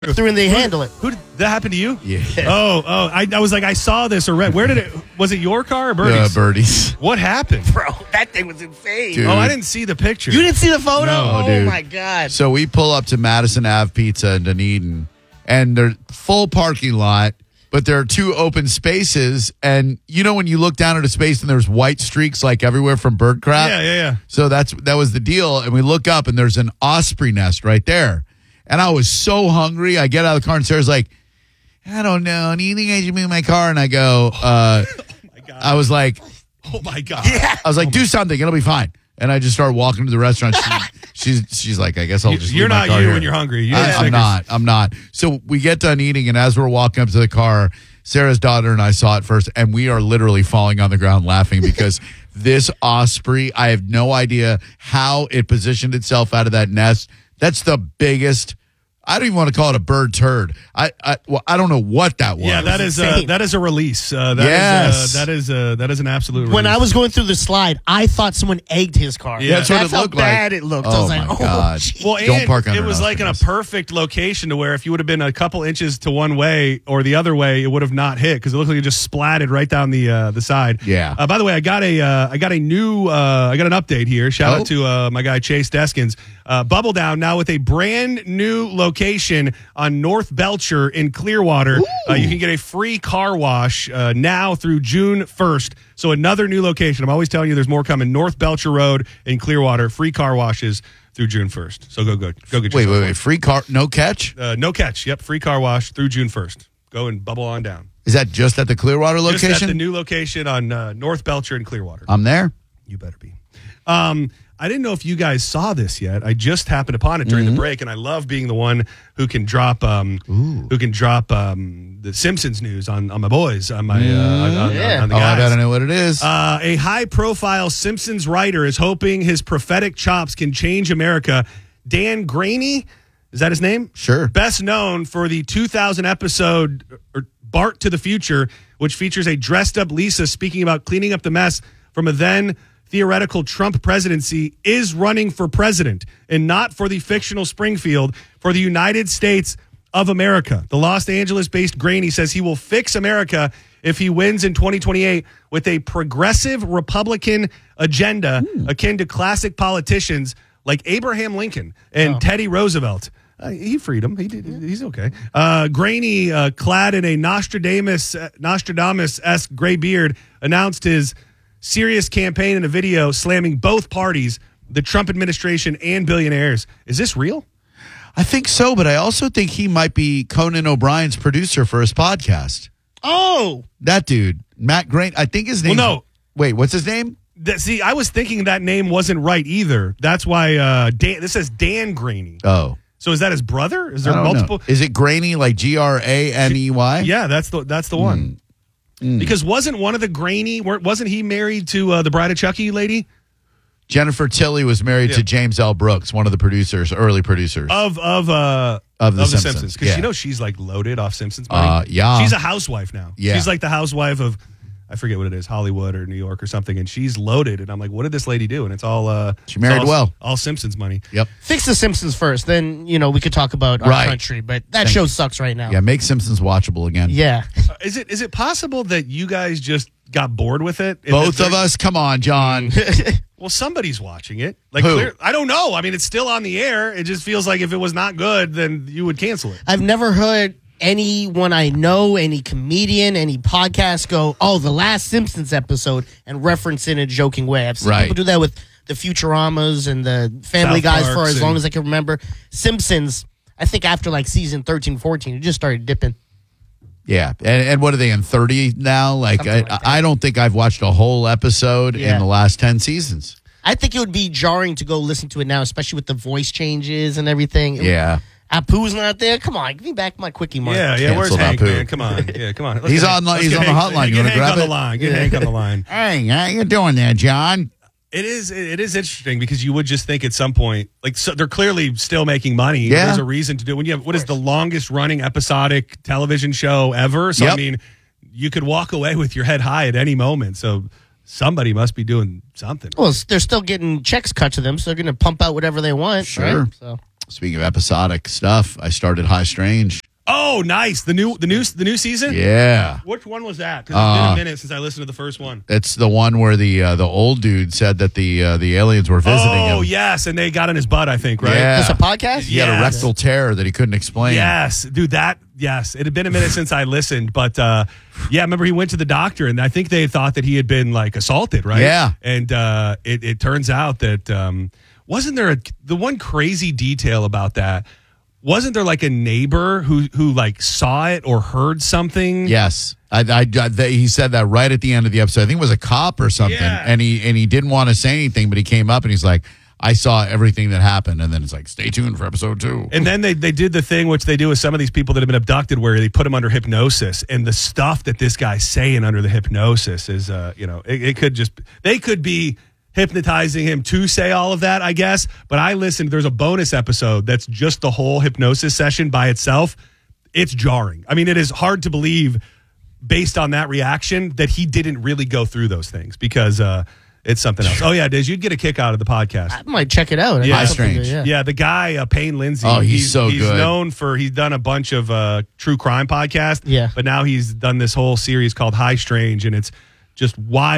through and they handle it. Who did that happen to you? Yeah. I was like, I saw this or read. Where did it? Was it your car or Birdie's? Birdie's. What happened? Bro, that thing was insane. Dude. Oh, I didn't see the picture. You didn't see the photo? No, oh, dude. my God. So we pull up to Madison Ave Pizza in Dunedin, and they're full parking lot, but there are two open spaces. And you know when you look down at a space and there's white streaks like everywhere from bird crap? Yeah. So that was the deal. And we look up, and there's an osprey nest right there. And I was so hungry. I get out of the car, and Sarah's like, I don't know. Do you think I should move my car? And I go, Oh my God. I was like, Oh my God. Yeah. I was like, do something. It'll be fine. And I just started walking to the restaurant. She's like, I guess I'll just You're leave my not car you here. when you're hungry. You didn't I'm Snickers. not. So we get done eating, and as we're walking up to the car, Sarah's daughter and I saw it first, and we are literally falling on the ground laughing because this osprey, I have no idea how it positioned itself out of that nest. That's the biggest. I don't even want to call it a bird turd. I don't know what that was. Yeah, that is a release. Yes. That is an absolute release. When I was going through the slide, I thought someone egged his car. Yeah. That's what it how looked like. bad it looked. I Oh, was like, my oh, God. geez. Well, Don't and park under it was an like in a osprey. perfect location to where if you would have been a couple inches to one way or the other way, it would have not hit because it looked like it just splatted right down the side. Yeah. By the way, I got an update here. Shout out to my guy Chase Deskins. Bubble Down now with a brand new location on North Belcher in Clearwater. You can get a free car wash now through June 1st. So another new location. I'm always telling you there's more coming. North Belcher Road in Clearwater. Free car washes through June 1st. So go get yourself Wait. Free car, no catch? no catch. Yep, free car wash through June 1st. Go and bubble on down. Is that just at the Clearwater location? Just at the new location on North Belcher in Clearwater. I'm there. You better be. I didn't know if you guys saw this yet. I just happened upon it during the break, and I love being the one who can drop the Simpsons news on my boys on my on the I guys. bet I know what it is. A high-profile Simpsons writer is hoping his prophetic chops can change America. Dan Graney, is that his name? Sure. Best known for the 2000 episode Bart to the Future, which features a dressed-up Lisa speaking about cleaning up the mess from a then theoretical Trump presidency, is running for president and not for the fictional Springfield, for the United States of America. The Los Angeles-based Graney says he will fix America if he wins in 2028 with a progressive Republican agenda akin to classic politicians like Abraham Lincoln and Teddy Roosevelt. He freed him. He's okay. Graney, clad in a Nostradamus-esque gray beard, announced his serious campaign in a video slamming both parties, the Trump administration and billionaires. Is this real? I think so, but I also think he might be Conan O'Brien's producer for his podcast. Oh, That dude, Matt Grain. I think his name. Well, no. Wait, what's his name? See, I was thinking that name wasn't right either. That's why this says Dan Graney. Oh, So is that his brother? Is there I don't multiple? know. Is it Graney like Graney? Yeah, that's the one. Because wasn't one of the Graney? Wasn't he married to the Bride of Chucky lady? Jennifer Tilly was married to James L. Brooks, one of the producers, early producers Of The Simpsons. Because you know she's like loaded off Simpsons money. Yeah. She's a housewife now. Yeah. She's like the housewife of, I forget what it is, Hollywood or New York or something, and she's loaded. And I'm like, what did this lady do? And it's all She married well. all Simpsons money. Yep. fix the Simpsons first. Then, we could talk about our Right. country. But that show sucks right now. Yeah, make Simpsons watchable again. Yeah. Is it possible that you guys just got bored with it? And Both that of us. Come on, John. Well, somebody's watching it. Like, Who? I don't know. I mean, it's still on the air. It just feels like if it was not good, then you would cancel it. I've never heard anyone I know, any comedian, any podcast go, the last Simpsons episode, and reference it in a joking way. I've seen Right. people do that with the Futuramas and the Family South Guys for Parks as long as I can remember. Simpsons, I think after like season 13, 14, it just started dipping. Yeah, and what are they in 30 now? Like, I don't think I've watched a whole episode in the last 10 seasons. I think it would be jarring to go listen to it now, especially with the voice changes and everything. Yeah. Apu's not there. Come on, give me back my quickie mark. Yeah. Where's Canceled Hank, Apu. man? Come on. Yeah, come on. Let's He's get on. Hank- He's let's on get the Hank- hotline. You Get want to Hank grab on the it? line. Get Hank on the line. Hey, how you doing there, John? It is interesting because you would just think at some point, like, so they're clearly still making money. Yeah. There's a reason to do it. When you have, what is the longest running episodic television show ever? So, Yep. I mean, you could walk away with your head high at any moment. So somebody must be doing something. Well, they're still getting checks cut to them, so they're going to pump out whatever they want. Sure. Right? So Speaking of episodic stuff, I started High Strange. Oh, nice. The new season? Yeah. Which one was that? Because it's been a minute since I listened to the first one. It's the one where the old dude said that the aliens were visiting him. Oh, yes. And they got in his butt, I think, right? Yeah. It's a podcast? He had a rectal tear that he couldn't explain. Yes, dude, yes. It had been a minute since I listened, but yeah, remember he went to the doctor and I think they thought that he had been like assaulted, right? Yeah. And it turns out that wasn't there the one crazy detail about that? Wasn't there like a neighbor who like saw it or heard something? Yes. He said that right at the end of the episode. I think it was a cop or something. Yeah. And he didn't want to say anything, but he came up and he's like, I saw everything that happened. And then it's like, stay tuned for episode 2. And then they did the thing which they do with some of these people that have been abducted where they put them under hypnosis. And the stuff that this guy's saying under the hypnosis is, it could just, they could be hypnotizing him to say all of that, I guess. But I listened, there's a bonus episode that's just the whole hypnosis session by itself. It's jarring. I mean, it is hard to believe based on that reaction that he didn't really go through those things because it's something else. Oh, yeah, Diz, you'd get a kick out of the podcast. I might check it out. Yeah. High Strange. Yeah, the guy, Payne Lindsay. Oh, he's so he's good. known for, he's done a bunch of true crime podcasts. Yeah. But now he's done this whole series called High Strange, and it's just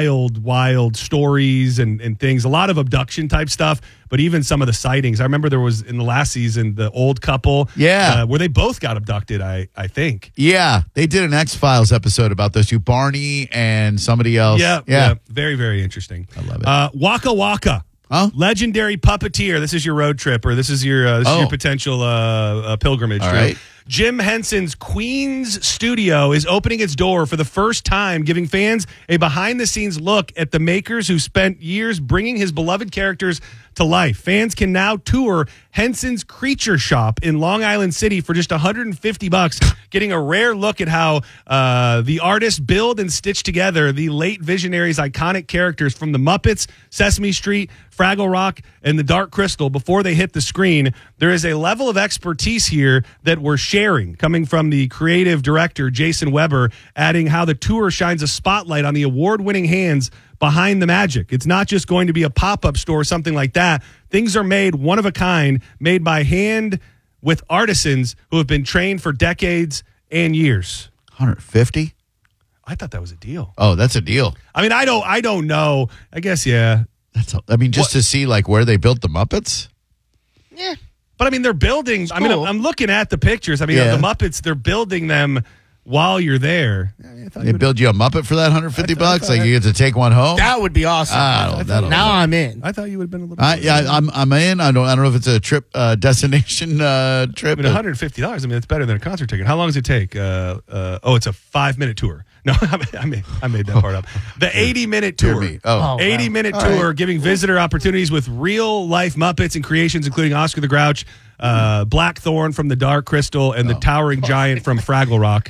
wild stories and things. A lot of abduction type stuff, but even some of the sightings. I remember there was in the last season, the old couple. Yeah. Where they both got abducted, I think. Yeah. They did an X-Files episode about those two, Barney and somebody else. Yeah. Very, very interesting. I love it. Waka Waka. Huh? Legendary puppeteer. This is your road trip, or this is your potential pilgrimage. All Drew. right. Jim Henson's Queens studio is opening its door for the first time, giving fans a behind-the-scenes look at the makers who spent years bringing his beloved characters to life. Fans can now tour Henson's Creature Shop in Long Island City for just $150, getting a rare look at how the artists build and stitch together the late visionary's iconic characters from the Muppets, Sesame Street, Fraggle Rock, and the Dark Crystal before they hit the screen. There is a level of expertise here that we're sharing, coming from the creative director, Jason Weber, adding how the tour shines a spotlight on the award-winning hands behind the magic. It's not just going to be a pop-up store or something like that. Things are made one of a kind, made by hand with artisans who have been trained for decades and years. 150? I thought that was a deal. Oh, that's a deal. I mean, I don't know. I guess, yeah. Just to see like where they built the Muppets. Yeah. But I mean, they're building. I mean, cool. I'm looking at the pictures. I mean, Yeah. the Muppets, they're building them while you're there. They build you a Muppet for that $150? Like you get to take one home? That would be awesome. Now I'm in. I thought you would have been a little. Yeah, I'm in. I don't know if it's a trip destination trip. I mean, $150. I mean, it's better than a concert ticket. How long does it take? It's a 5-minute tour. No, I made that part up. The 80-minute tour. Me. Oh. 80-minute tour, giving visitor opportunities with real-life Muppets and creations, including Oscar the Grouch, Blackthorn from the Dark Crystal, and the Towering Giant from Fraggle Rock.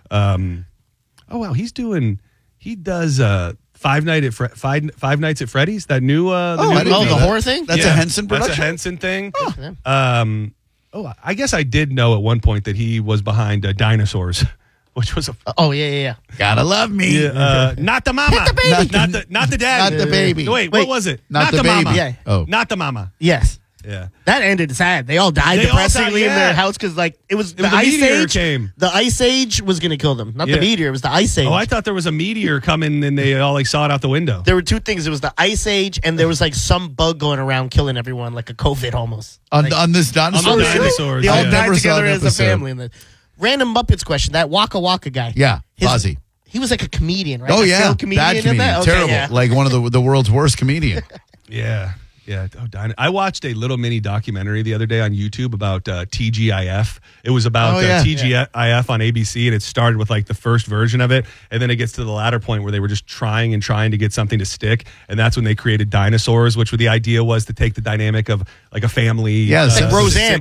He does Five Nights at Freddy's, that new the horror thing? That's a Henson production? That's a Henson thing. I guess I did know at one point that he was behind Dinosaurs, which was a Yeah. Gotta love me. not the mama, Not the baby. not the dad, Not the baby. Wait, what was it? Not the mama. baby. Yeah. Oh. Not the mama. Yes. Yeah. That ended sad. They all died They all died, depressingly in yeah. their house because, like, it was the was a ice meteor age. came. The ice age was going to kill them. Not Yeah. the meteor. It was the ice age. Oh, I thought there was a meteor coming and they all like saw it out the window. There were two things. It was the ice age, and there was like some bug going around killing everyone, like a COVID almost. On this On dinosaur the show? dinosaurs. They all Yeah. died Never saw together an as a episode. family. And the random Muppets question. That Waka Waka guy. Yeah, Fozzie. He was like a comedian, right? Oh, A yeah. failed comedian Bad in comedian. that? Okay, Terrible. yeah. Like one of the world's worst comedian. Yeah. Yeah. Oh, I watched a little mini documentary the other day on YouTube about TGIF. It was about TGIF on ABC, and it started with like the first version of it, and then it gets to the latter point where they were just trying to get something to stick, and that's when they created Dinosaurs, which the idea was to take the dynamic of like a family. Yeah, Like Roseanne.